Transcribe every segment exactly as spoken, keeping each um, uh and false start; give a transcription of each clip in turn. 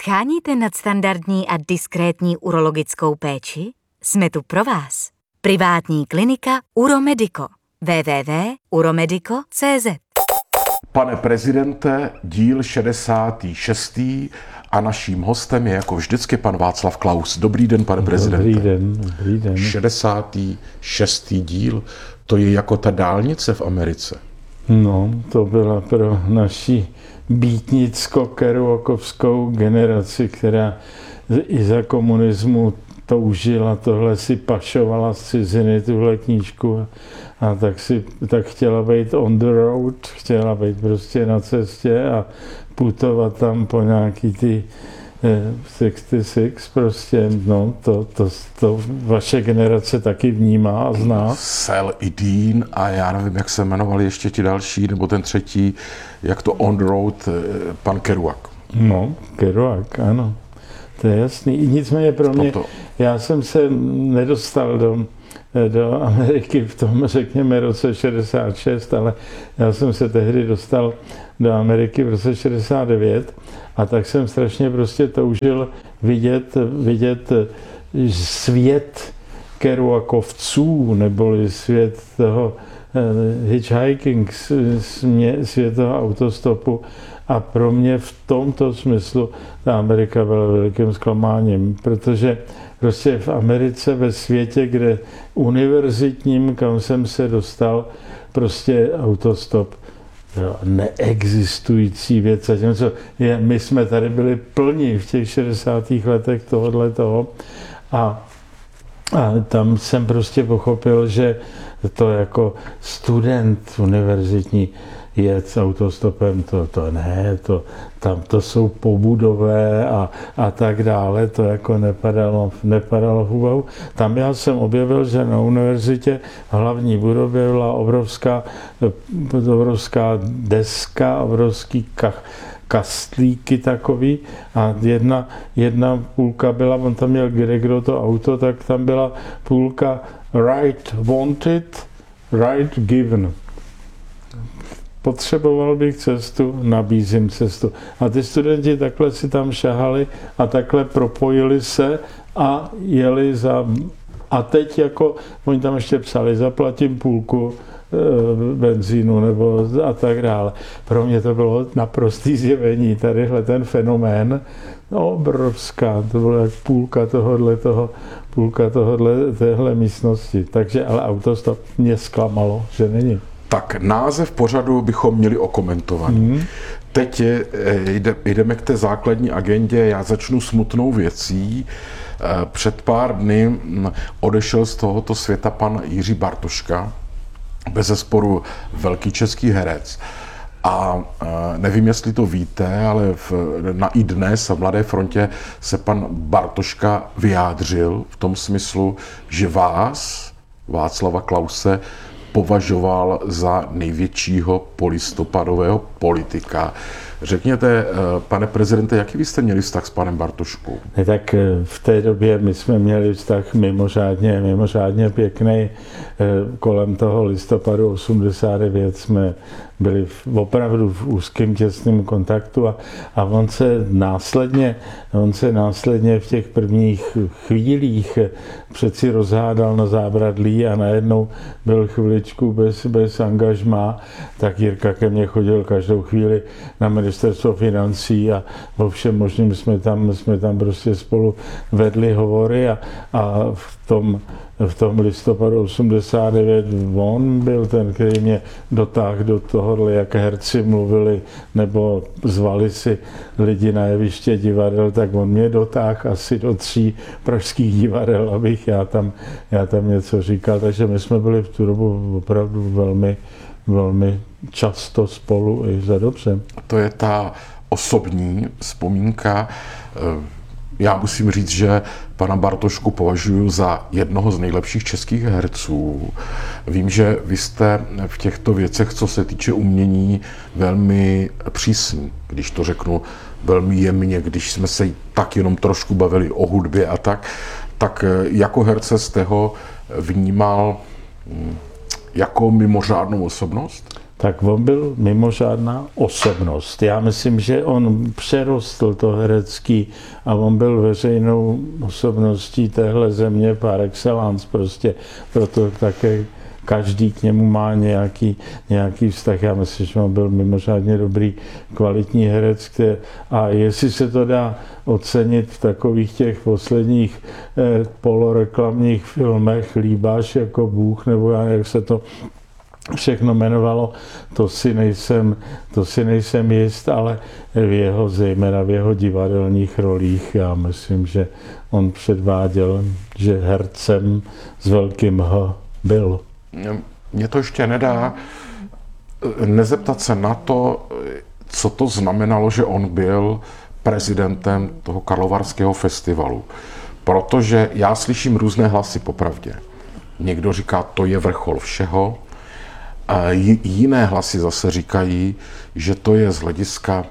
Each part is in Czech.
Scháníte nadstandardní a diskrétní urologickou péči? Jsme tu pro vás. Privátní klinika Uromedico. w w w tečka uromedico tečka c z. Pane prezidente, díl šedesátý šestý a naším hostem je jako vždycky pan Václav Klaus. Dobrý den, pane prezidente. Dobrý den, dobrý den. šedesátý šestý díl, to je jako ta dálnice v Americe. No, to byla pro naši býtnicko-kerouakovskou generaci, která i za komunismu toužila, tohle si pašovala z ciziny, tuhle knížku, a, a tak si tak chtěla být on the road, chtěla být prostě na cestě a putovat tam po nějaký ty eh, šedesát šest, prostě, no, to, to, to vaše generace taky vnímá a zná. Sel i Dean a já nevím, jak se jmenovali ještě ti další, nebo ten třetí, jak to on the road, pan Kerouac. No, Kerouac, ano. To je jasný. Nicméně pro mě, Toto. já jsem se nedostal do, do Ameriky v tom, řekněme, roce šedesát šest, ale já jsem se tehdy dostal do Ameriky v roce šedesát devět a tak jsem strašně prostě toužil vidět, vidět svět Kerouakovců, neboli svět toho hitchhiking, svět toho autostopu. A pro mě v tomto smyslu ta Amerika byla velikým zklamáním, protože prostě v Americe, ve světě, kde univerzitním, kam jsem se dostal, prostě autostop, jo, neexistující věc. A tím, co je, my jsme tady byli plní v těch šedesátých letech tohohle toho a, a tam jsem prostě pochopil, že to jako student univerzitní jet s autostopem, to, to ne, to, tam to jsou pobudové a, a tak dále, to jako nepadalo, nepadalo v úvahu. Tam já jsem objevil, že na univerzitě v hlavní budově byla obrovská, obrovská deska, obrovský kach, kastlíky takový a jedna, jedna půlka byla, on tam měl kdekdo to auto, tak tam byla půlka right wanted, right given. Potřeboval bych cestu, nabízím cestu. A ty studenti takhle si tam šahali a takhle propojili se a jeli za... A teď jako, oni tam ještě psali, zaplatím půlku e, benzínu nebo a tak dále. Pro mě to bylo naprostý zjevení, tadyhle ten fenomén, no, obrovská, to bylo jak půlka tohodle toho, půlka tohodle, téhle místnosti. Takže, ale autostop mě zklamalo, že není. Tak název pořadu bychom měli okomentovaný. Mm. Teď je, jde, jdeme k té základní agendě, já začnu smutnou věcí. Před pár dny odešel z tohoto světa pan Jiří Bartoška, bezesporu velký český herec. A nevím, jestli to víte, ale v, na iDnes a v Mladé frontě se pan Bartoška vyjádřil v tom smyslu, že vás, Václava Klause, považoval za největšího polistopadového politika. Řekněte, pane prezidente, jaký vy jste měli vztah s panem Bartoškou? Ne, tak v té době my jsme měli vztah mimořádně, mimořádně pěkný. Kolem toho listopadu osmdesát devět jsme byli opravdu v úzkém těsném kontaktu a, a on se následně, on se následně v těch prvních chvílích přeci rozhádal na zábradlí a najednou byl chviličku bez, bez angažmá, tak Jirka ke mně chodil každou chvíli na ministerstvo financí a vo všem možným jsme tam, jsme tam prostě spolu vedli hovory a, a v tom v tom listopadu osmdesát devět on byl ten, který mě dotáhl do tohohle, jak herci mluvili nebo zvali si lidi na jeviště divadel, tak on mě dotáhl asi do tří pražských divadel, abych já tam, já tam něco říkal, takže my jsme byli v tu dobu opravdu velmi, velmi často spolu i za dobře. To je ta osobní vzpomínka. Já musím říct, že pana Bartošku považuji za jednoho z nejlepších českých herců. Vím, že vy jste v těchto věcech, co se týče umění, velmi přísný, když to řeknu velmi jemně, když jsme se tak jenom trošku bavili o hudbě a tak, tak jako herce jste ho vnímal jako mimořádnou osobnost? tak on byl mimořádná osobnost. Já myslím, že on přerostl to herecký a on byl veřejnou osobností téhle země par excellence prostě. Proto také každý k němu má nějaký, nějaký vztah. Já myslím, že on byl mimořádně dobrý, kvalitní herec. Který, a jestli se to dá ocenit v takových těch posledních eh, poloreklamních filmech, Líbáš jako Bůh, nebo jak se to všechno jmenovalo, to si nejsem, to si nejsem jist, ale v jeho, zejména v jeho divadelních rolích, já myslím, že on předváděl, že hercem s velkým H byl. Mně to ještě nedá nezeptat se na to, co to znamenalo, že on byl prezidentem toho Karlovarského festivalu. Protože já slyším různé hlasy, popravdě. Někdo říká, to je vrchol všeho, a jiné hlasy zase říkají, že to je z hlediska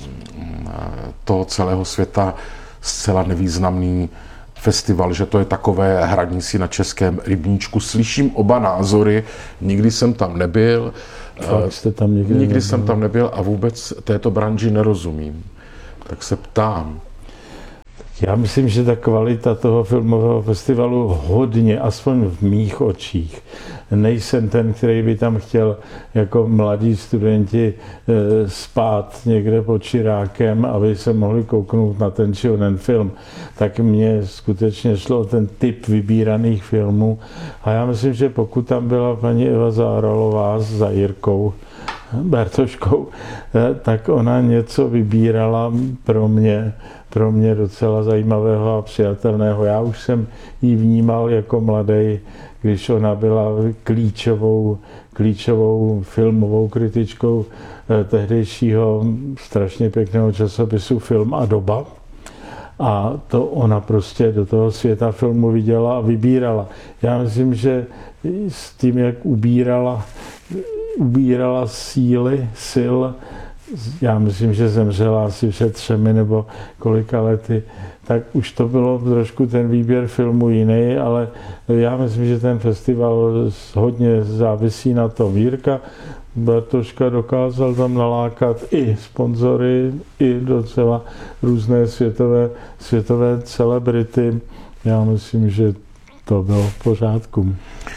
toho celého světa zcela nevýznamný festival, že to je takové hraní si na českém rybníčku. Slyším oba názory, nikdy jsem tam nebyl. Fakt jste tam nikdy nikdy nebyl. jsem tam nebyl a vůbec této branži nerozumím. Tak se ptám. Já myslím, že ta kvalita toho filmového festivalu hodně, aspoň v mých očích. Nejsem ten, který by tam chtěl jako mladí studenti spát někde pod čirákem, aby se mohli kouknout na ten či onen film. Tak mně skutečně šlo o ten typ vybíraných filmů. A já myslím, že pokud tam byla paní Eva Záralová za Jirkou Bartoškou, tak ona něco vybírala pro mě, pro mě docela zajímavého a přijatelného. Já už jsem ji vnímal jako mladý, když ona byla klíčovou, klíčovou filmovou kritičkou tehdejšího strašně pěkného časopisu Film a doba. A to ona prostě do toho světa filmu viděla a vybírala. Já myslím, že s tím, jak ubírala, ubírala síly, sil, já myslím, že zemřela asi před třemi nebo kolika lety, tak už to bylo trošku ten výběr filmu jiný, ale já myslím, že ten festival hodně závisí na tom. Jirka Bartoška dokázal tam nalákat i sponzory, i docela různé světové, světové celebrity. Já myslím, že to bylo v pořádku.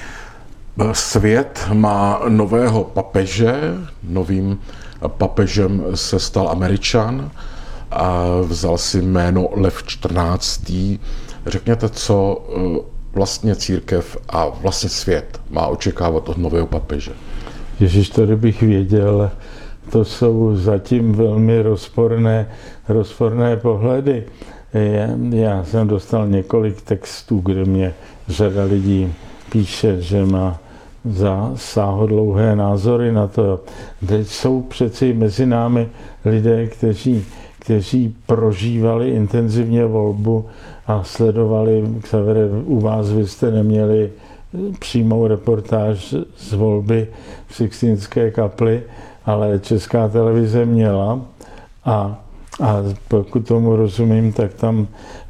Svět má nového papeže, novým papežem se stal Američan a vzal si jméno Lev čtrnáctý. Řekněte, co vlastně církev a vlastně svět má očekávat od nového papeže? Ježíš, to kdybych věděl, to jsou zatím velmi rozporné, rozporné pohledy. Já jsem dostal několik textů, kde mě řada lidí píše, že má za sáhodlouhé názory na to. Teď jsou přeci mezi námi lidé, kteří, kteří prožívali intenzivně volbu a sledovali, Xavere, u vás vy jste neměli přímou reportáž z volby v Sixtínské kapli, ale Česká televize měla a A pokud tomu rozumím, tak tam,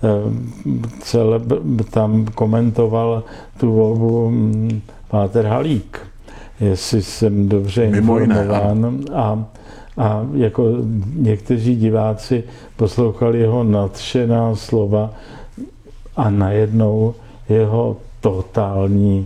celé, tam komentoval tu volbu páter Halík, jestli jsem dobře informován. A, a jako někteří diváci poslouchali jeho nadšená slova a najednou jeho totální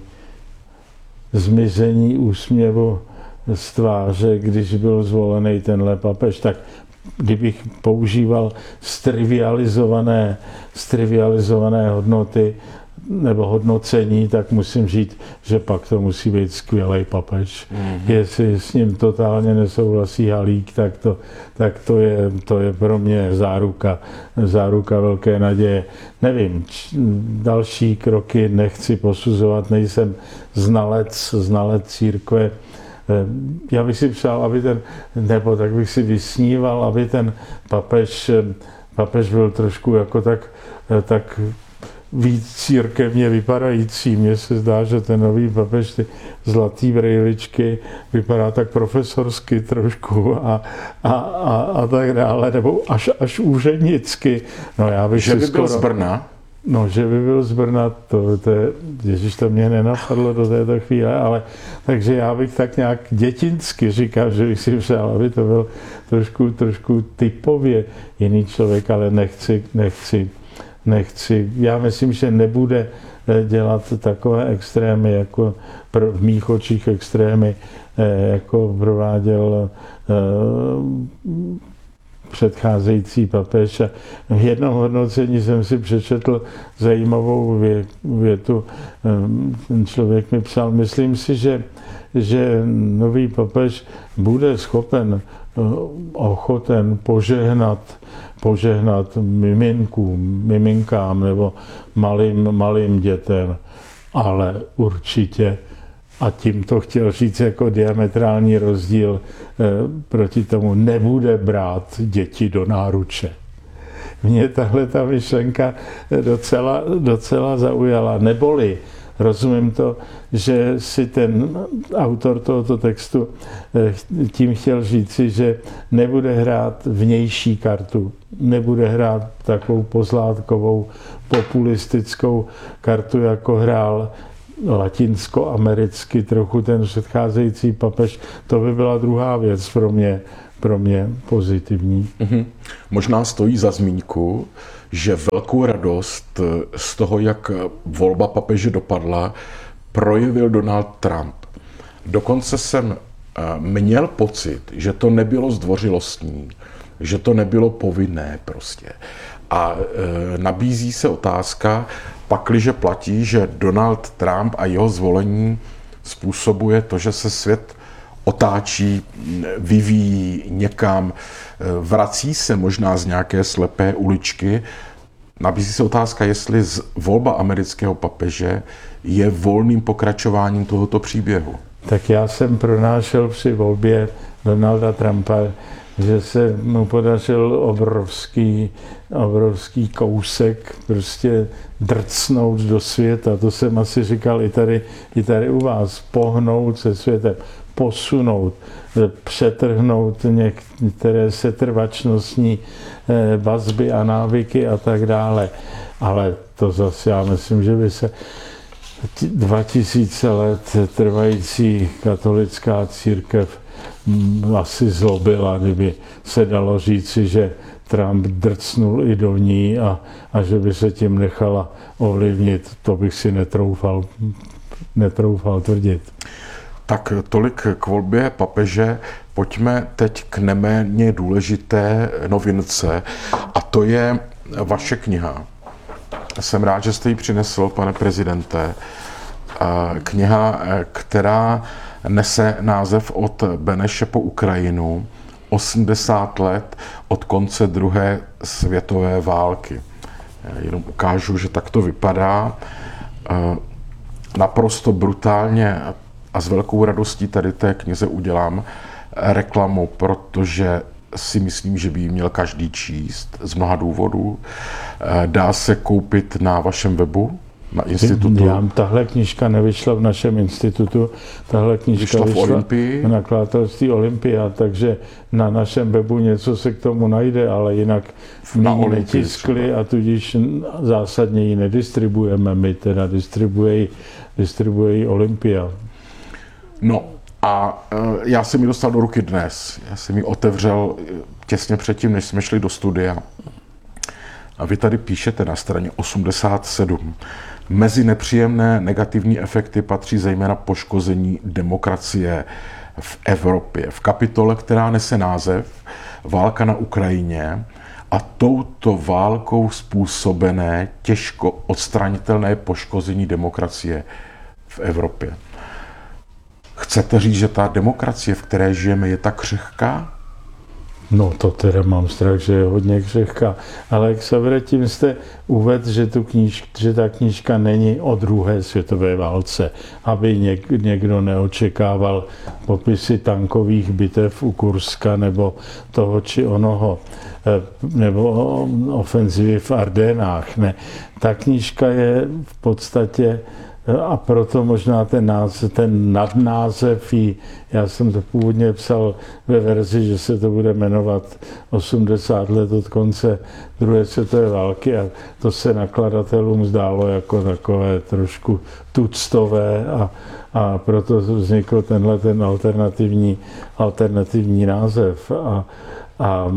zmizení úsměvu z tváře, když byl zvolený tenhle papež, tak kdybych používal strivializované, strivializované hodnoty nebo hodnocení, tak musím říct, že pak to musí být skvělý papež. Mm-hmm. Jestli s ním totálně nesouhlasí Halík, tak to, tak to, je, to je pro mě záruka, záruka velké naděje. Nevím, č, další kroky nechci posuzovat, nejsem znalec, znalec církve. Já bych si přál, aby ten, nebo tak bych si vysníval, aby ten papež, papež byl trošku jako tak, tak víc církevně vypadající. Mně se zdá, že ten nový papež, ty zlatý brejličky, vypadá tak profesorsky trošku a, a, a, a tak dále, nebo až, až úřednicky. No, já bych že si by skoro... byl z Brna? No, že by byl z Brna, to, to je, ježiš, to mě nenapadlo do této chvíle, ale takže já bych tak nějak dětinsky říkal, že bych si přál, aby to byl trošku, trošku typově jiný člověk, ale nechci, nechci, nechci. Já myslím, že nebude dělat takové extrémy, jako v mých očích extrémy, jako prováděl předcházející papež. A v jednom hodnocení jsem si přečetl zajímavou větu. Ten člověk mi psal, myslím si, že, že nový papež bude schopen, ochoten požehnat, požehnat miminkům, miminkám nebo malým, malým dětem, ale určitě, a tím to chtěl říct jako diametrální rozdíl proti tomu, nebude brát děti do náruče. Mě tahle ta myšlenka docela, docela zaujala. Neboli, rozumím to, že si ten autor tohoto textu tím chtěl říci, že nebude hrát vnější kartu, nebude hrát takovou pozlátkovou populistickou kartu, jako hrál latinsko-americky trochu ten předcházející papež. To by byla druhá věc pro mě, pro mě pozitivní. Mm-hmm. Možná stojí za zmínku, že velkou radost z toho, jak volba papeže dopadla, projevil Donald Trump. Dokonce jsem měl pocit, že to nebylo zdvořilostní, že to nebylo povinné prostě. A e, nabízí se otázka, pakliže platí, že Donald Trump a jeho zvolení způsobuje to, že se svět otáčí, vyvíjí někam, vrací se možná z nějaké slepé uličky. Nabízí se otázka, jestli volba amerického papeže je volným pokračováním tohoto příběhu. Tak já jsem pronášel při volbě Donalda Trumpa, že se mu podařil obrovský, obrovský kousek prostě drcnout do světa. To jsem asi říkal i tady, i tady u vás. Pohnout se světem, posunout, přetrhnout některé setrvačnostní vazby a návyky a tak dále. Ale to zase já myslím, že by se dva tisíce let trvající katolická církev asi zlobila, kdyby se dalo říci, že Trump drcnul i do ní a, a že by se tím nechala ovlivnit, to bych si netroufal, netroufal tvrdit. Tak tolik k volbě papeže. Pojďme teď k neméně důležité novince, a to je vaše kniha. Jsem rád, že jste ji přinesl, pane prezidente. Kniha, která nese název Od Beneše po Ukrajinu, osmdesát let od konce druhé světové války. Jenom ukážu, že tak to vypadá. Naprosto brutálně a s velkou radostí tady té knize udělám reklamu, protože si myslím, že by ji měl každý číst z mnoha důvodů. Dá se koupit na vašem webu, na institutu? Já, tahle knížka nevyšla v našem institutu, tahle knížka vyšla, vyšla v nakladatelství Olympia, takže na našem webu něco se k tomu najde, ale jinak my ji netiskli a tudíž zásadně ji nedistribuujeme, my teda distribuuje, distribuuje Olympia. No a já jsem ji dostal do ruky dnes. Já jsem ji otevřel těsně předtím, než jsme šli do studia. A vy tady píšete na straně osmdesát sedm. Mezi nepříjemné negativní efekty patří zejména poškození demokracie v Evropě. V kapitole, která nese název Válka na Ukrajině a touto válkou způsobené těžko odstranitelné poškození demokracie v Evropě. Chcete říct, že ta demokracie, v které žijeme, je tak křehká? No to teda mám strach, že je hodně křehká. Ale jak se vrátím, jste uvedl, že, tu kníž, že ta knížka není o druhé světové válce, aby něk, někdo neočekával popisy tankových bitev u Kurska nebo toho či onoho, nebo ofenzivy v Ardenách. Ne. Ta knížka je v podstatě a proto možná ten, název, ten nadnázev, já jsem to původně psal ve verzi, že se to bude jmenovat osmdesát let od konce druhé světové války a to se nakladatelům zdálo jako takové trošku tuctové a, a proto vznikl tenhle ten alternativní, alternativní název. A, a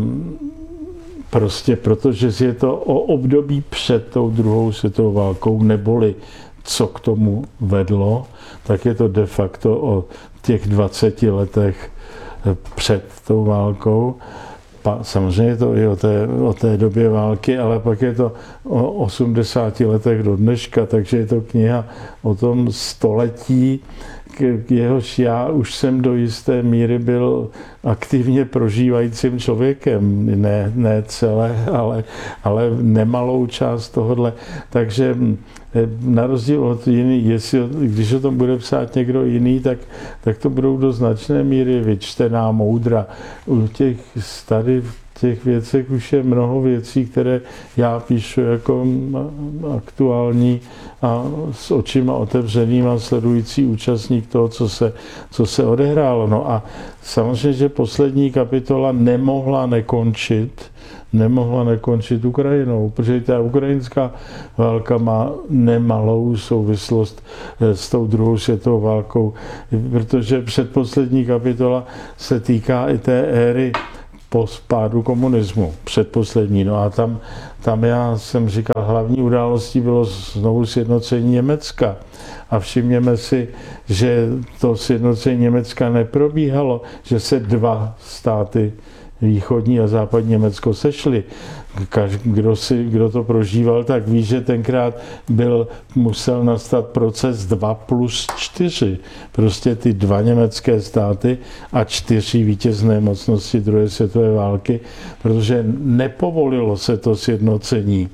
prostě protože je to o období před tou druhou světovou válkou, neboli co k tomu vedlo, tak je to de facto o těch dvaceti letech před tou válkou. Pa, samozřejmě je to i o té, o té době války, ale pak je to o osmdesáti letech do dneška, takže je to kniha o tom století, k jehož já už jsem do jisté míry byl aktivně prožívajícím člověkem. Ne, ne celé, ale, ale nemalou část tohohle. Takže na rozdíl od jiných, jestli, když o tom bude psát někdo jiný, tak, tak to budou do značné míry vyčtená moudra. U těch tady v těch věcech už je mnoho věcí, které já píšu jako aktuální a s očima otevřenýma sledující účastník toho, co se, co se odehrálo. No a samozřejmě, že poslední kapitola nemohla nekončit, nemohla nekončit Ukrajinou, protože ta ukrajinská válka má nemalou souvislost s tou druhou světovou válkou, protože předposlední kapitola se týká i té éry po spádu komunismu, předposlední. No a tam, tam já jsem říkal, hlavní událostí bylo znovu sjednocení Německa. A všimněme si, že to sjednocení Německa neprobíhalo, že se dva státy, východní a západní Německo, sešli. Kdo, si, kdo to prožíval, tak ví, že tenkrát byl, musel nastat proces dva plus čtyři. Prostě ty dva německé státy a čtyři vítězné mocnosti druhé světové války, protože nepovolilo se to sjednocení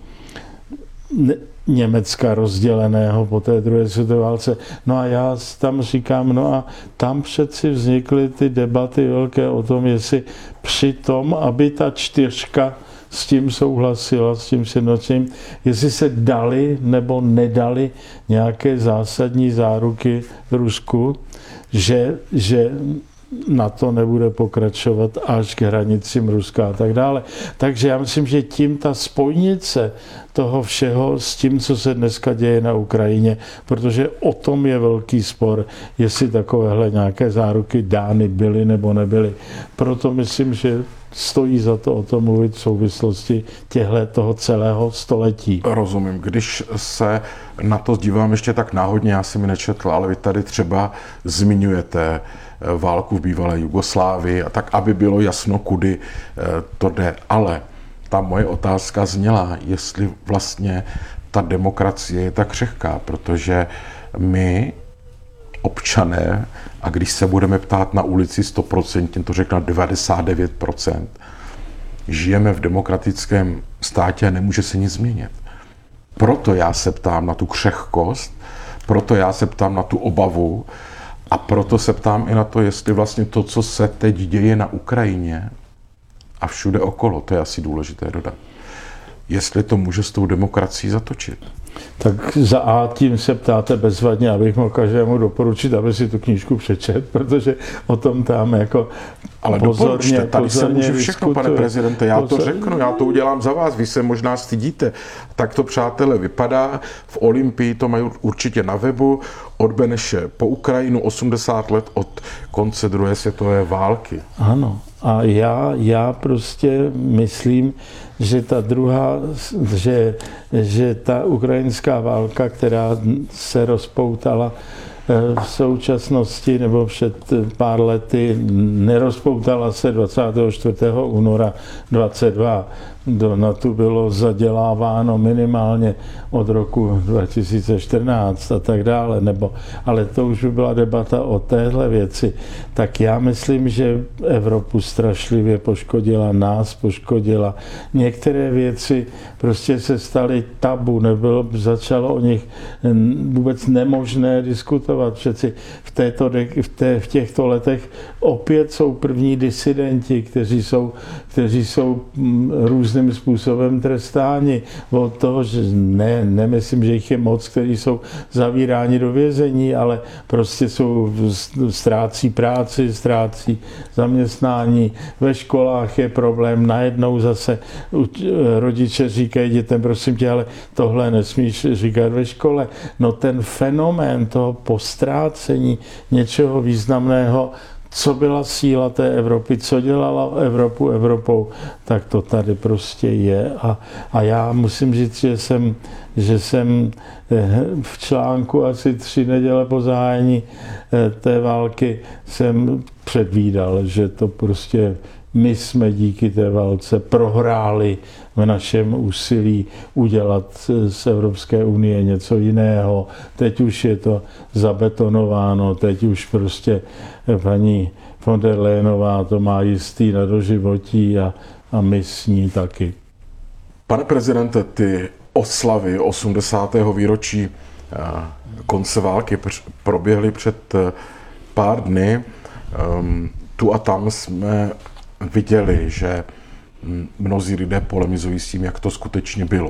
Německa rozděleného po té druhé světové válce. No a já tam říkám, no a tam přeci vznikly ty debaty velké o tom, jestli při tom, aby ta čtyřka s tím souhlasila, s tím sjednocením, jestli se dali nebo nedali nějaké zásadní záruky Rusku, že, že na to nebude pokračovat až k hranicím Ruska a tak dále. Takže já myslím, že tím ta spojnice toho všeho s tím, co se dneska děje na Ukrajině, protože o tom je velký spor, jestli takovéhle nějaké záruky dány byly nebo nebyly. Proto myslím, že stojí za to o tom mluvit v souvislosti těhle toho celého století. Rozumím. Když se na to dívám ještě tak náhodně, já jsem ji nečetl, ale vy tady třeba zmiňujete válku v bývalé Jugoslávii, a tak, aby bylo jasno, kudy to jde. Ale ta moje otázka zněla, jestli vlastně ta demokracie je tak křehká, protože my, občané, a když se budeme ptát na ulici sto procent, to řekne devadesát devět procent, žijeme v demokratickém státě a nemůže se nic změnit. Proto já se ptám na tu křehkost, proto já se ptám na tu obavu a proto se ptám i na to, jestli vlastně to, co se teď děje na Ukrajině a všude okolo, to je asi důležité dodat, jestli to může s tou demokracií zatočit. Tak za A tím se ptáte bezvadně, abych mohl každému doporučit, aby si tu knížku přečet, protože o tom tam jako ale pozorně, tady se může všechno, pane prezidente, já to řeknu, já to udělám za vás, vy se možná stydíte. Tak to, přátelé, vypadá. V Olympii to mají určitě na webu. Od Beneše po Ukrajinu, osmdesát let od konce druhé světové války. Ano. A já, já prostě myslím, že ta druhá, že, že ta ukrajinská válka, která se rozpoutala v současnosti nebo před pár lety, nerozpoutala se dvacátého čtvrtého února dvacet dva. Do NATO bylo zaděláváno minimálně od roku dva tisíce čtrnáct a tak dále, nebo, ale to už by byla debata o téhle věci. Tak já myslím, že Evropu strašlivě poškodila, nás poškodila. Některé věci prostě se staly tabu, nebylo, začalo o nich vůbec nemožné diskutovat. Přeci v, této, v, té, v těchto letech opět jsou první disidenti, kteří jsou, kteří jsou různě různým způsobem trestáni. Od toho, že ne, nemyslím, že jich je moc, kteří jsou zavíráni do vězení, ale prostě jsou, ztrácí práci, ztrácí zaměstnání. Ve školách je problém, najednou zase rodiče říkají dětem, prosím tě, ale tohle nesmíš říkat ve škole. No ten fenomén toho postrácení něčeho významného, co byla síla té Evropy, co dělala Evropu Evropou, tak to tady prostě je. A, a já musím říct, že jsem, že jsem v článku asi tři neděle po zahájení té války jsem předvídal, že to prostě my jsme díky té válce prohráli v našem úsilí udělat z Evropské unie něco jiného. Teď už je to zabetonováno, teď už prostě paní von der Leyenová to má jistý na doživotí a, a my s ní taky. Pane prezidente, ty oslavy osmdesátého výročí konce války proběhly před pár dny. Tu a tam jsme viděli, že mnozí lidé polemizují s tím, jak to skutečně bylo.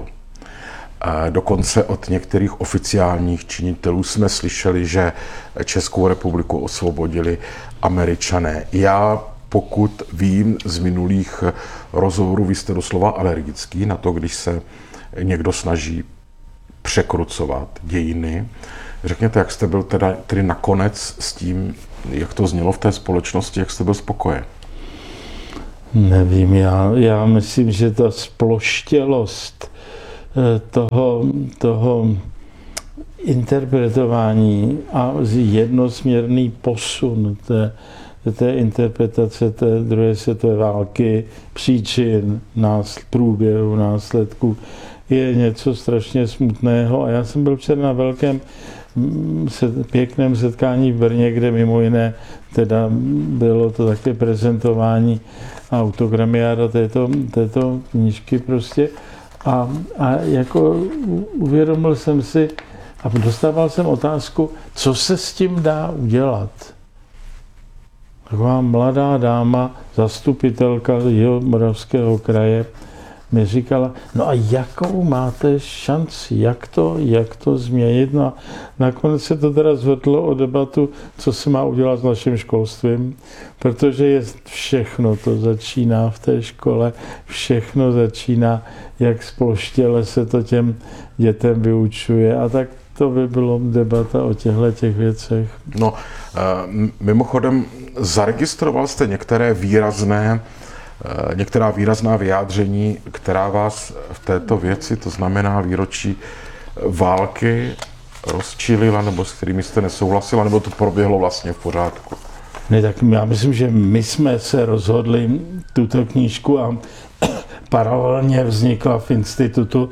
Dokonce od některých oficiálních činitelů jsme slyšeli, že Českou republiku osvobodili Američané. Já, pokud vím z minulých rozhovorů, vy jste doslova alergický na to, když se někdo snaží překrucovat dějiny. Řekněte, jak jste byl teda, tedy nakonec s tím, jak to znělo v té společnosti, jak jste byl spokojen? Nevím, já, já myslím, že ta sploštělost toho, toho interpretování a jednosměrný posun té, té interpretace té druhé světové války, příčin, nás, průběhu, následků, je něco strašně smutného. A já jsem byl včera na velkém pěkném setkání v Brně, kde mimo jiné teda bylo to také prezentování autogramiáda této, této knížky prostě. A, a jako uvědomil jsem si a dostával jsem otázku, co se s tím dá udělat. Taková mladá dáma, zastupitelka Jihomoravského kraje, mi říkala, no a jakou máte šanci, jak to, jak to změnit. No a nakonec se to teda zvedlo o debatu, co se má udělat s naším školstvím, protože je všechno to začíná v té škole, všechno začíná, jak sploštěle se to těm dětem vyučuje a tak to by bylo debata o těchto těch věcech. No, mimochodem, zaregistroval jste některé výrazné některá výrazná vyjádření, která vás v této věci, to znamená výročí války, rozčilila, nebo s kterými jste nesouhlasila, nebo to proběhlo vlastně v pořádku? Ne, tak já myslím, že my jsme se rozhodli tuto knížku a paralelně vznikla v institutu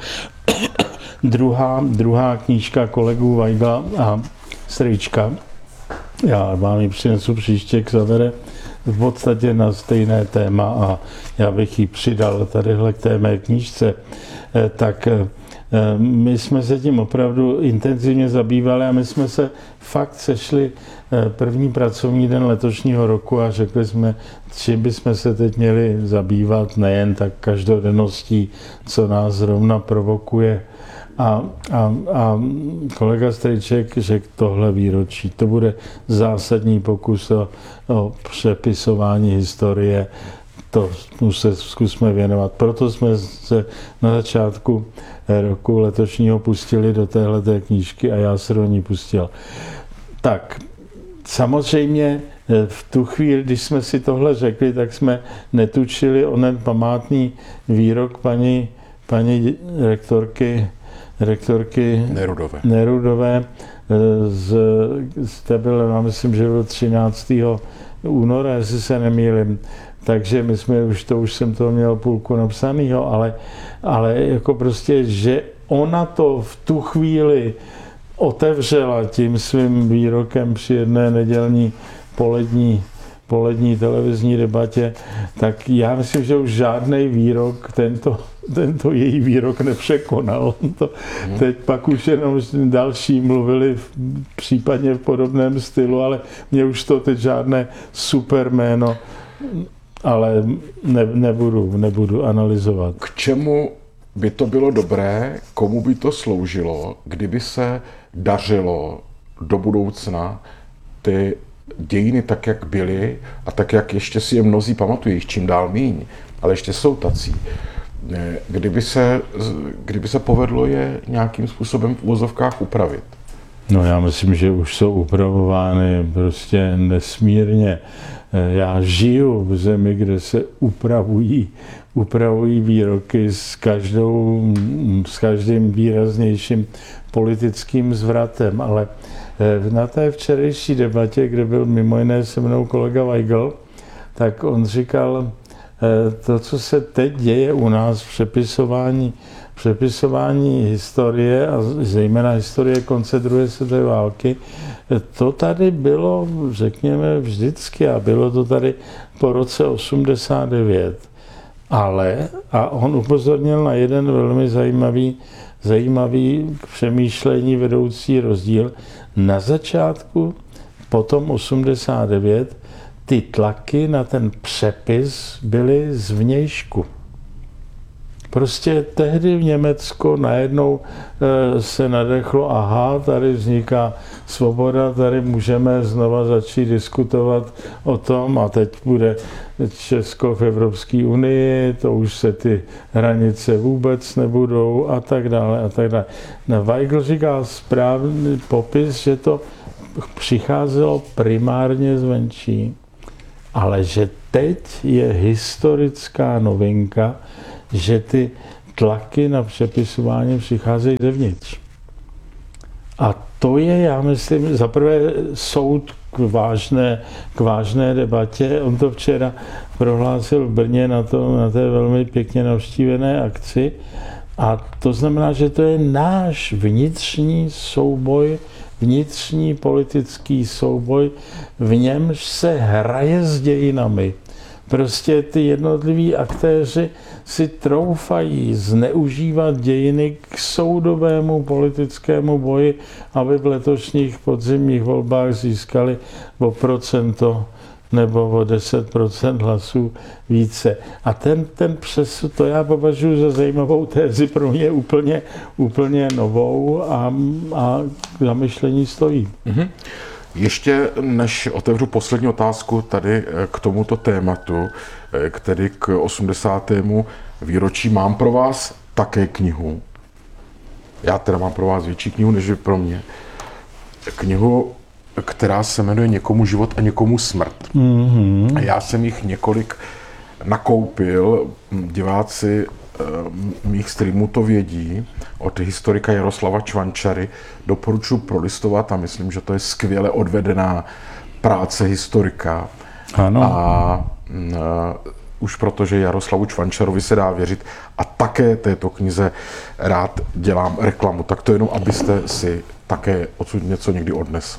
druhá, druhá knížka kolegů Weigla a Strýčka. Já vám ji přinesu příště k Zavere, v podstatě na stejné téma a já bych ji přidal tadyhle k té mé knížce, tak my jsme se tím opravdu intenzivně zabývali a my jsme se fakt sešli první pracovní den letošního roku a řekli jsme, čím bychom se teď měli zabývat, nejen tak každodenností, co nás zrovna provokuje. A, a, a kolega Strýček řekl tohle výročí. To bude zásadní pokus o, o přepisování historie. To se zkusme věnovat. Proto jsme se na začátku roku letošního pustili do téhleté knížky a já se do ní pustil. Tak, samozřejmě v tu chvíli, když jsme si tohle řekli, tak jsme netučili onen památný výrok paní, paní rektorky rektorky Nerudové. Nerudové z, z Tebile, já myslím, že byl třináctého února, jestli se nemýlim. Takže my jsme už to, už jsem to měl půlku napsanýho, ale, ale jako prostě, že ona to v tu chvíli otevřela tím svým výrokem při jedné nedělní polední polední televizní debatě, tak já myslím, že už žádný výrok tento, tento její výrok nepřekonal. To, teď pak už jenom další mluvili v, případně v podobném stylu, ale mě už to teď žádné super jméno ale ne, nebudu, nebudu analyzovat. K čemu by to bylo dobré, komu by to sloužilo, kdyby se dařilo do budoucna ty dějiny tak, jak byly a tak, jak ještě si je mnozí pamatují, čím dál míň, ale ještě jsou tací. Kdyby se, kdyby se povedlo je nějakým způsobem v uvozovkách upravit? No já myslím, že už jsou upravovány prostě nesmírně. Já žiju v zemi, kde se upravují, upravují výroky s, každou, s každým výraznějším politickým zvratem, ale na té včerejší debatě, kde byl mimo jiné se mnou kolega Weigl, tak on říkal, to, co se teď děje u nás v přepisování, přepisování historie a zejména historie konce druhé světové války, to tady bylo, řekněme, vždycky a bylo to tady po roce osmdesát devět. Ale, a on upozornil na jeden velmi zajímavý, zajímavý k přemýšlení vedoucí rozdíl. Na začátku, potom osmdesát devět, ty tlaky na ten přepis byly zvnějšku. Prostě tehdy v Německu najednou se nadechlo, aha, tady vzniká svoboda, tady můžeme znova začít diskutovat o tom a teď bude Česko v Evropské unii, to už se ty hranice vůbec nebudou a tak dále a tak dále. Weigl říká správný popis, že to přicházelo primárně zvenčí, ale že teď je historická novinka, že ty tlaky na přepisování přicházejí zevnitř. A to je, já myslím, zaprvé soud k vážné, k vážné debatě. On to včera prohlásil v Brně na, to, na té velmi pěkně navštívené akci. A to znamená, že to je náš vnitřní souboj, vnitřní politický souboj, v němž se hraje s dějinami. Prostě ty jednotliví aktéři si troufají zneužívat dějiny k soudovému politickému boji, aby v letošních podzimních volbách získali o procento nebo o deset procent hlasů více. A ten, ten přesun, to já považuji za zajímavou tézi, pro mě úplně, úplně novou a, a k zamyšlení stojí. Mm-hmm. Ještě než otevřu poslední otázku tady k tomuto tématu, který k osmdesátému výročí, mám pro vás také knihu. Já teda mám pro vás větší knihu, než je pro mě. Knihu, která se jmenuje Někomu život a někomu smrt. Mm-hmm. Já jsem jich několik nakoupil, diváci mých streamů to vědí, od historika Jaroslava Čvančary. Doporučuji prolistovat a myslím, že to je skvěle odvedená práce historika. Ano. A uh, už protože Jaroslavu Čvančarovi se dá věřit a také této knize rád dělám reklamu, tak to jenom, abyste si také odsud něco někdy odnesl.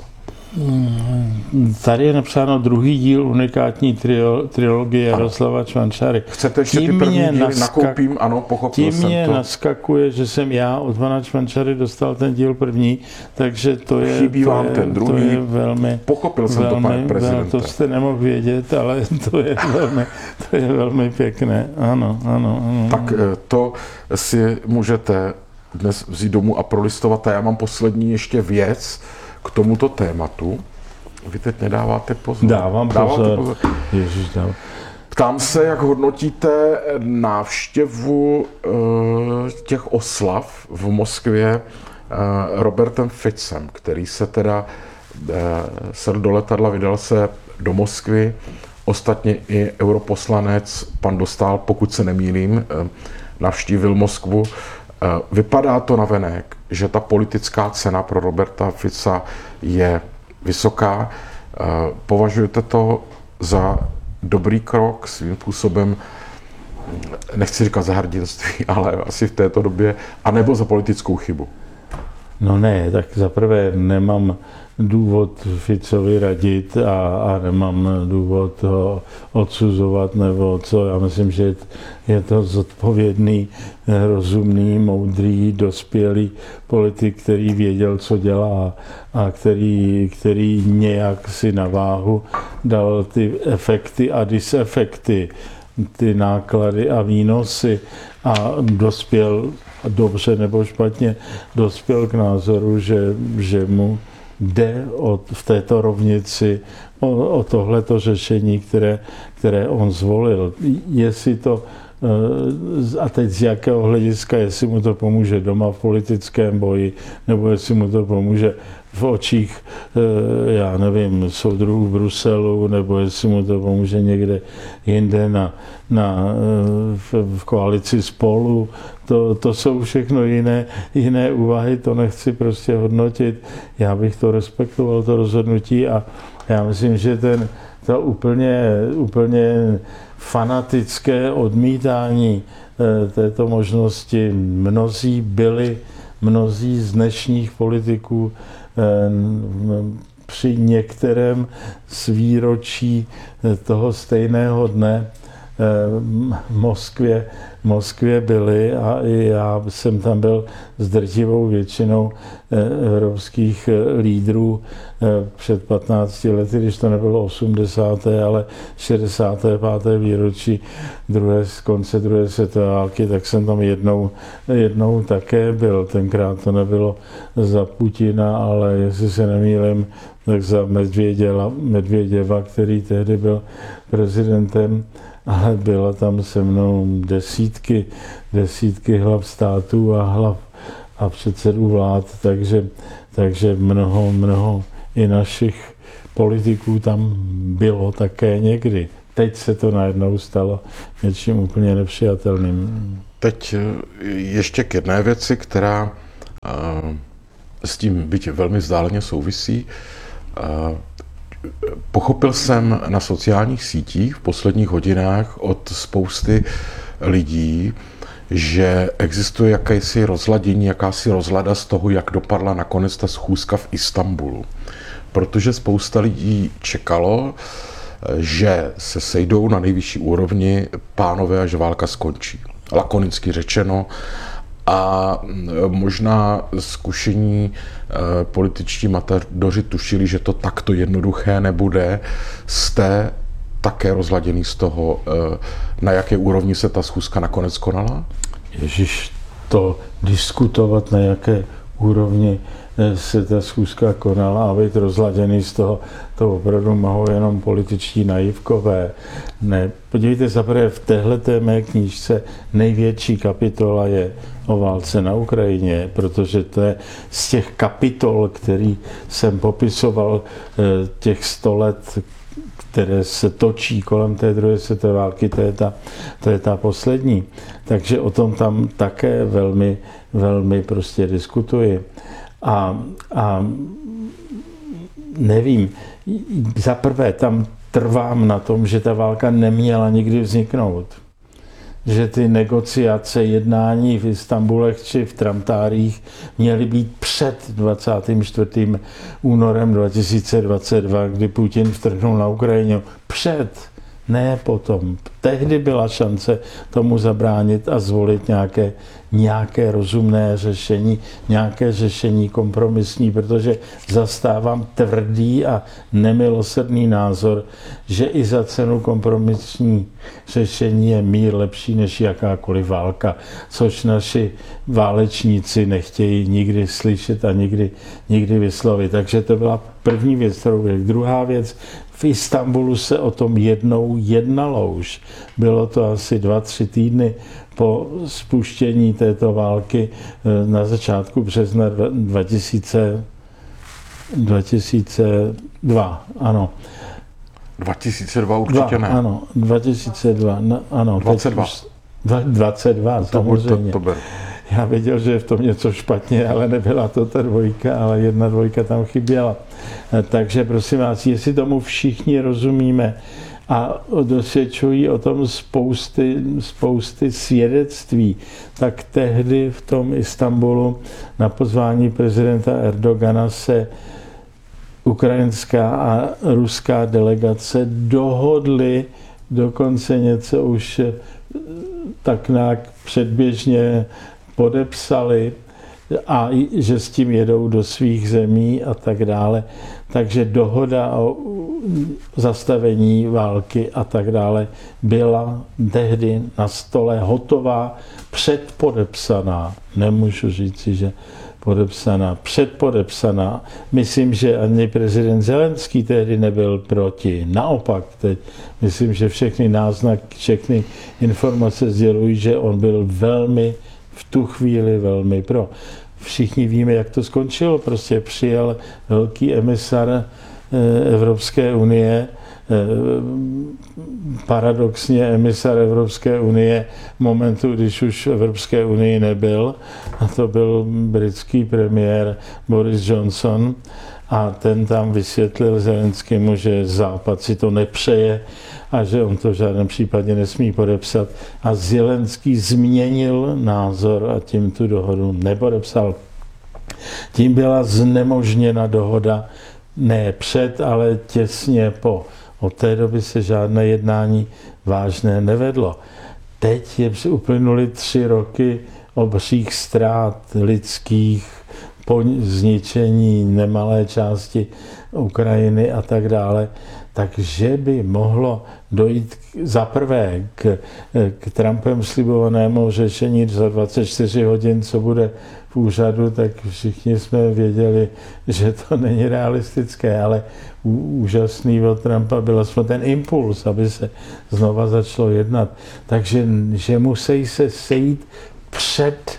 Tady je napsáno druhý díl unikátní trio, trilogie Jaroslava Čvančary. Chcete ještě tím ty první díly naskak... nakoupím? Ano, pochopil tím jsem mě to. naskakuje, že jsem já od pana Čvančary dostal ten díl první, takže to je, chybí to vám je, ten druhý. To je velmi, pochopil jsem velmi, to, pane prezidente. To jste nemohl vědět, ale to je velmi, to je velmi pěkné. Ano, ano, ano. Tak to si můžete dnes vzít domů a prolistovat. A já mám poslední ještě věc k tomuto tématu. Vy teď nedáváte pozor. Dávám pozor. pozor. Ježiš, dávám. Ptám se, jak hodnotíte návštěvu uh, těch oslav v Moskvě uh, Robertem Ficem, který se teda uh, sedl do letadla, vydal se do Moskvy. Ostatně i europoslanec pan Dostál, pokud se nemýlím, uh, navštívil Moskvu. Uh, vypadá to navenek, že ta politická cena pro Roberta Fica je vysoká. Považujete to za dobrý krok, svým způsobem, nechci říkat za hrdinství, ale asi v této době, anebo za politickou chybu? No ne, tak zaprvé nemám důvod Ficovi radit a, a nemám důvod ho odsuzovat nebo co. Já myslím, že je to zodpovědný, rozumný, moudrý, dospělý politik, který věděl, co dělá a který, který nějak si na váhu dal ty efekty a disefekty, ty náklady a výnosy a dospěl dobře nebo špatně, dospěl k názoru, že, že mu jde o, v této rovnici o, o tohleto řešení, které, které on zvolil. Jestli to, a teď z jakého hlediska, jestli mu to pomůže doma v politickém boji, nebo jestli mu to pomůže v očích, já nevím, soudruhů v Bruselu, nebo jestli mu to pomůže někde jinde na, na, v, v koalici Spolu. To, to jsou všechno jiné, jiné úvahy, to nechci prostě hodnotit. Já bych to respektoval, to rozhodnutí a já myslím, že ten, to úplně, úplně fanatické odmítání této možnosti mnozí byli, mnozí z dnešních politiků při některém z výročí toho stejného dne v Moskvě, Moskvě byli a i já jsem tam byl s drtivou většinou evropských lídrů před patnácti lety, když to nebylo osmdesáté ale šedesáté páté výročí druhé, konce druhé světové války, tak jsem tam jednou, jednou také byl. Tenkrát to nebylo za Putina, ale jestli se nemýlím, tak za Medvěděva, Medvěděva, který tehdy byl prezidentem, ale byla tam se mnou desítky, desítky hlav států a hlav a předsedů vlád, takže, takže mnoho, mnoho i našich politiků tam bylo také někdy. Teď se to najednou stalo něčím úplně nepřijatelným. Teď ještě k jedné věci, která s tím byť velmi vzdáleně souvisí. Pochopil jsem na sociálních sítích v posledních hodinách od spousty lidí, že existuje jakési rozladění, jakási rozlada z toho, jak dopadla nakonec ta schůzka v Istanbulu. Protože spousta lidí čekalo, že se sejdou na nejvyšší úrovni pánové, až válka skončí. Lakonicky řečeno. A možná zkušení političtí matadoři tušili, že to takto jednoduché nebude. Jste také rozladěný z toho, na jaké úrovni se ta schůzka nakonec konala? Ježiš, to diskutovat, na jaké úrovni se ta schůzka konala a být rozladěný z toho, to opravdu mohou jenom političtí naivkové. Ne, podívejte, zaprvé v téhleté mé knížce největší kapitola je o válce na Ukrajině, protože to je z těch kapitol, který jsem popisoval těch sto let, které se točí kolem té druhé světové války, to je ta, to je ta poslední. Takže o tom tam také velmi, velmi prostě diskutuji. A, a nevím, za prvé tam trvám na tom, že ta válka neměla nikdy vzniknout. Že ty negociace, jednání v Istanbulech či v Tramtárích měly být před dvacátým čtvrtým únorem dva tisíce dvacet dva, kdy Putin vtrhnul na Ukrajinu. Před, ne potom. Tehdy byla šance tomu zabránit a zvolit nějaké, nějaké rozumné řešení, nějaké řešení kompromisní, protože zastávám tvrdý a nemilosrdný názor, že i za cenu kompromisní řešení je mír lepší než jakákoliv válka, což naši válečníci nechtějí nikdy slyšet a nikdy, nikdy vyslovit. Takže to byla první věc, kterou věc. Druhá věc, v Istanbulu se o tom jednou jednalo už. Bylo to asi dva, tři týdny po spuštění této války na začátku března dva tisíce dva, ano. dva tisíce dva určitě dva, ne. Ano, dva tisíce dva, no, ano. dvacet dva. Už, dvacet dva, samozřejmě. To, to, to Já věděl, že je v tom něco špatně, ale nebyla to ta dvojka, ale jedna dvojka tam chyběla. Takže prosím vás, jestli tomu všichni rozumíme a dosvědčují o tom spousty, spousty svědectví. Tak tehdy v tom Istanbulu na pozvání prezidenta Erdogana se ukrajinská a ruská delegace dohodly dokonce něco už tak nějak předběžně podepsali a že s tím jedou do svých zemí a tak dále. Takže dohoda o zastavení války a tak dále byla tehdy na stole hotová, předpodepsaná. Nemůžu říci, že podepsaná, předpodepsaná. Myslím, že ani prezident Zelenský tehdy nebyl proti. Naopak, teď myslím, že všechny náznaky, všechny informace sdělují, že on byl velmi, v tu chvíli velmi pro. Všichni víme, jak to skončilo. Prostě přijel velký emisar Evropské unie, paradoxně emisar Evropské unie v momentu, když už v Evropské unii nebyl, a to byl britský premiér Boris Johnson, a ten tam vysvětlil Zelenskému, že Západ si to nepřeje a že on to v žádném případě nesmí podepsat. A Zelenský změnil názor a tím tu dohodu nepodepsal. Tím byla znemožněna dohoda ne před, ale těsně po. Od té doby se žádné jednání vážné nevedlo. Teď je uplynuly tři roky obřích ztrát lidských, zničení nemalé části Ukrajiny a tak dále. Takže by mohlo dojít za prvé k, k Trumpem slibovanému řešení za dvacet čtyři hodin, co bude v úřadu, tak všichni jsme věděli, že to není realistické, ale úžasný od Trumpa byl aspoň ten impuls, aby se znova začalo jednat. Takže že musí se sejít před,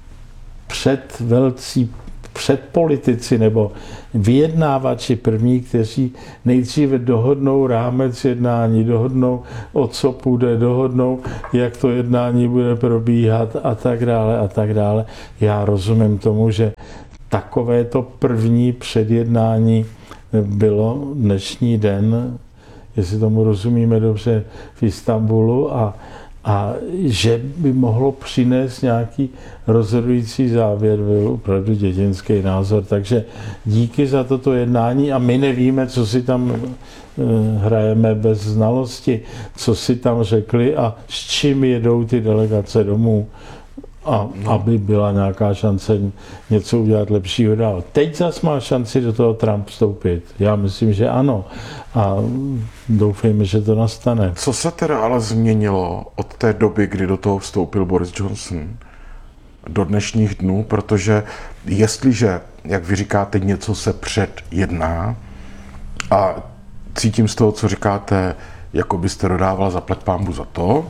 před velcí před politici nebo vyjednávači první, kteří nejdříve dohodnou rámec jednání, dohodnou, o co půjde, dohodnou, jak to jednání bude probíhat a tak dále a tak dále. Já rozumím tomu, že takovéto první předjednání bylo dnešní den, jestli tomu rozumíme dobře, v Istanbulu a A že by mohlo přinést nějaký rozhodující závěr, byl opravdu dětinský názor. Takže díky za toto jednání a my nevíme, co si tam hrajeme bez znalosti, co si tam řekli a s čím jedou ty delegace domů, a aby byla nějaká šance něco udělat lepšího dál. Teď zas má šanci do toho Trump vstoupit. Já myslím, že ano. A doufejme, že to nastane. Co se teda ale změnilo od té doby, kdy do toho vstoupil Boris Johnson do dnešních dnů? Protože jestliže, jak vy říkáte, něco se předjedná a cítím z toho, co říkáte, jako byste dodával zaplať pánbu za to,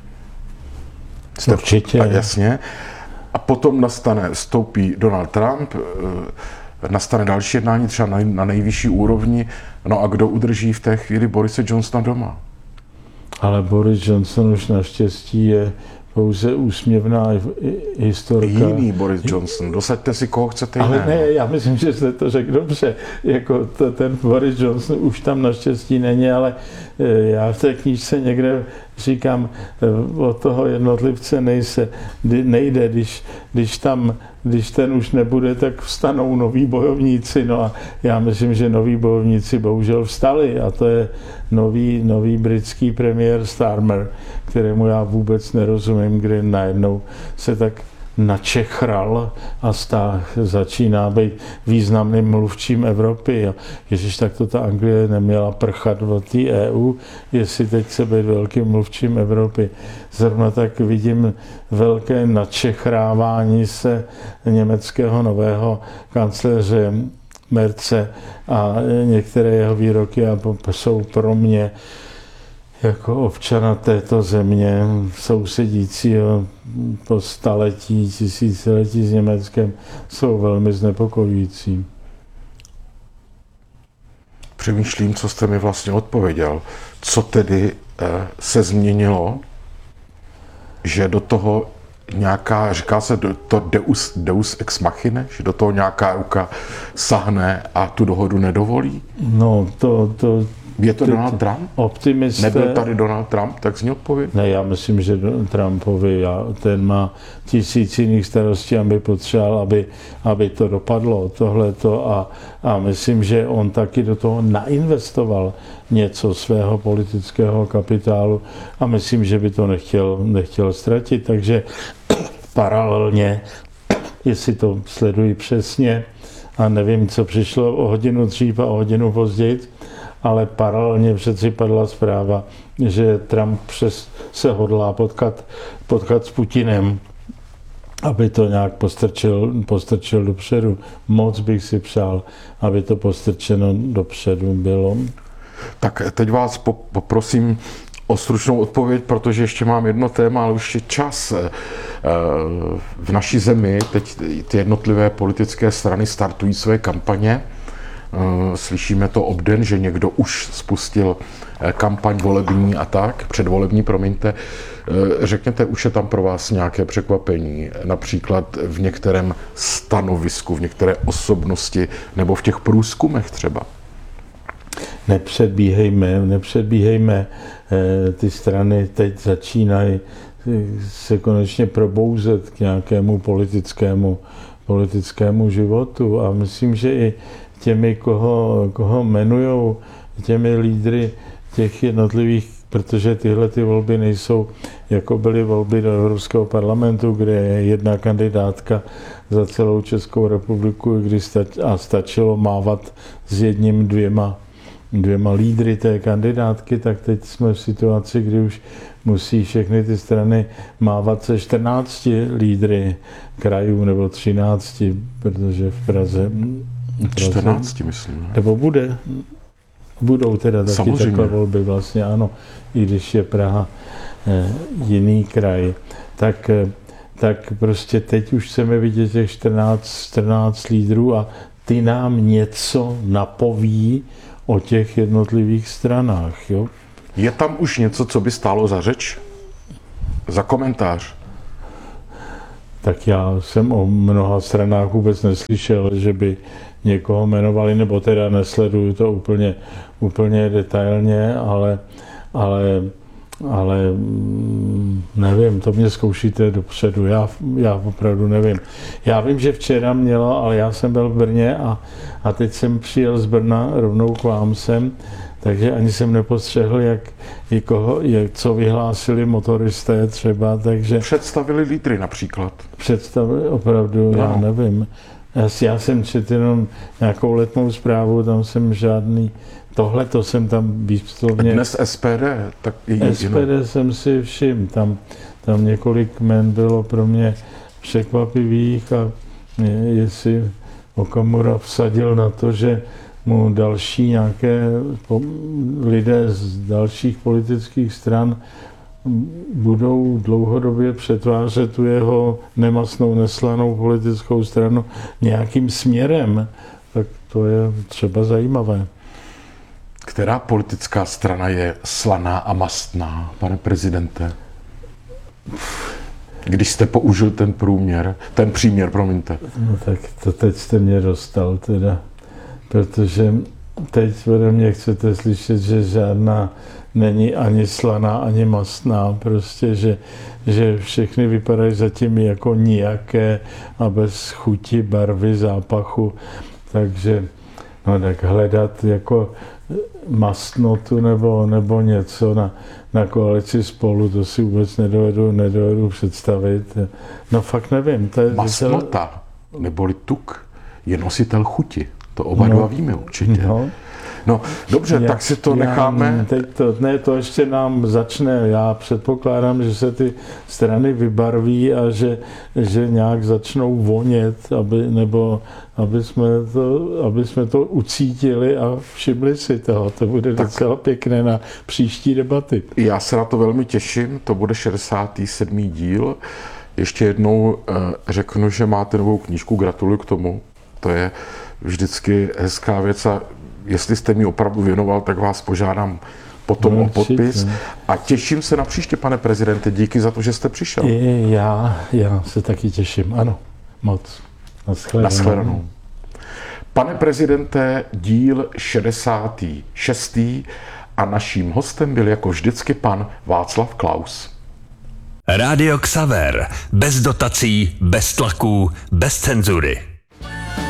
určitě. Jasně. A potom nastane, vstoupí Donald Trump, nastane další jednání třeba na, na nejvyšší úrovni, no a kdo udrží v té chvíli Borise Johnsona doma? Ale Boris Johnson už naštěstí je pouze úsměvná historka. Jiný Boris Johnson, dosaďte si, koho chcete jiného. Ale ne, já myslím, že jste to řekl dobře. Jako to, ten Boris Johnson už tam naštěstí není, ale já v té knížce někde říkám, od toho jednotlivce nejse, nejde, když, když tam, když ten už nebude, tak vstanou noví bojovníci. No a já myslím, že noví bojovníci bohužel vstali a to je nový, nový britský premiér Starmer, kterému já vůbec nerozumím, kde najednou se tak načechral a stáh začíná být významným mluvčím Evropy. Ježiš, tak to ta Anglie neměla prchat od té E U, jestli teď se být velkým mluvčím Evropy. Zrovna tak vidím velké načechrávání se německého nového kancléře Merce a některé jeho výroky jsou pro mě jako občana této země, sousedícího po staletí, tisíciletí s Německem, jsou velmi znepokojující. Přemýšlím, co jste mi vlastně odpověděl. Co tedy eh, se změnilo, že do toho nějaká, říká se to deus, deus ex machina, že do toho nějaká ruka sahne a tu dohodu nedovolí? No, to, to Je to Donald Trump? Optimisté. Nebyl tady Donald Trump, tak z ní odpověď? Ne, já myslím, že Trumpovi, já, ten má tisíc jiných starostí, aby potřeboval, aby, aby to dopadlo, tohleto a, a myslím, že on taky do toho nainvestoval něco svého politického kapitálu a myslím, že by to nechtěl, nechtěl ztratit, takže paralelně, jestli to sleduji přesně a nevím, co přišlo o hodinu dřív a o hodinu později, ale paralelně přeci padla zpráva, že Trump přes se hodlá potkat, potkat s Putinem, aby to nějak postrčil, postrčil dopředu. Moc bych si přál, aby to postrčeno dopředu bylo. Tak teď vás poprosím o stručnou odpověď, protože ještě mám jedno téma, ale už je čas. V naší zemi teď ty jednotlivé politické strany startují své kampaně. Slyšíme to obden, že někdo už spustil kampaň volební a tak, předvolební, promiňte. Řekněte, už je tam pro vás nějaké překvapení, například v některém stanovisku, v některé osobnosti nebo v těch průzkumech třeba? Nepředbíhejme, nepředbíhejme. Ty strany teď začínají se konečně probouzet k nějakému politickému, politickému životu a myslím, že i těmi, koho, koho jmenujou, těmi lídry těch jednotlivých, protože tyhle ty volby nejsou, jako byly volby do Evropského parlamentu, kde je jedna kandidátka za celou Českou republiku, kdy stač, a stačilo mávat s jedním, dvěma, dvěma lídry té kandidátky, tak teď jsme v situaci, kdy už musí všechny ty strany mávat se čtrnácti lídry krajů nebo třinácti, protože v Praze čtrnáct, myslím. Nebo bude. Budou teda taky Samozřejmě. takové volby vlastně, ano, i když je Praha eh, jiný kraj. Tak, eh, tak prostě teď už chceme vidět těch čtrnáct, čtrnáct lídrů a ty nám něco napoví o těch jednotlivých stranách. Jo? Je tam už něco, co by stálo za řeč? Za komentář? Tak já jsem o mnoha stranách vůbec neslyšel, že by někoho jmenovali, nebo teda nesleduju to úplně, úplně detailně, ale, ale, ale nevím, to mě zkoušíte dopředu, já, já opravdu nevím. Já vím, že včera měla, ale já jsem byl v Brně a, a teď jsem přijel z Brna rovnou k vám sem, takže ani jsem nepostřehl, jak, koho, jak co vyhlásili motoristé třeba, takže... Představili lídry například. Představili, opravdu, no. Já nevím. Já, já jsem četl jenom nějakou letnou zprávu, tam jsem žádný, tohle to jsem tam výslovně... Dnes S P D, tak i S P D jsem si všiml, tam, tam několik jmen bylo pro mě překvapivých a jestli Okamura vsadil na to, že mu další nějaké lidé z dalších politických stran budou dlouhodobě přetvářet tu jeho nemastnou, neslanou politickou stranu nějakým směrem, tak to je třeba zajímavé. Která politická strana je slaná a mastná, pane prezidente? Když jste použil ten průměr, ten příměr, promiňte. No tak to teď jste mě dostal teda, protože teď ode mě chcete slyšet, že žádná není ani slaná, ani mastná, prostě, že, že všechny vypadají zatím jako nijaké a bez chuti, barvy, zápachu, takže no tak hledat jako mastnotu nebo, nebo něco na, na koalici Spolu, to si vůbec nedovedu, nedovedu představit. No fakt nevím. To je Mastnota, neboli tuk, je nositel chuti. To oba no, dva víme určitě. No, no dobře, já, tak si to já, necháme. Teď to, ne, to ještě nám začne. Já předpokládám, že se ty strany vybarví a že, že nějak začnou vonět, aby, nebo aby jsme, to, aby jsme to ucítili a všimli si toho. To bude tak docela pěkné na příští debaty. Já se na to velmi těším. To bude šedesátý sedmý díl. Ještě jednou řeknu, že máte novou knížku. Gratuluju k tomu. To je vždycky hezká věc a jestli jste mi opravdu věnoval, tak vás požádám potom no, o podpis. A těším se na příště, pane prezidente. Díky za to, že jste přišel. I já, já se taky těším. Ano, moc. Naschledanou. Naschledanou. Pane prezidente, díl šedesátý šestý a naším hostem byl jako vždycky pan Václav Klaus. Rádio Xaver. Bez dotací, bez tlaků, bez cenzury.